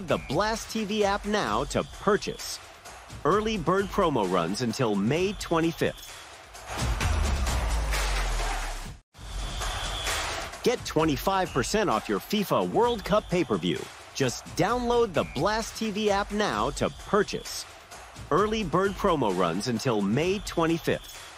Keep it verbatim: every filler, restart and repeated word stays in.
the Blast T V app now to purchase. Early bird promo runs until May twenty-fifth. Get twenty-five percent off your FIFA World Cup pay-per-view. Just download the Blast T V app now to purchase. Early bird promo runs until May twenty-fifth.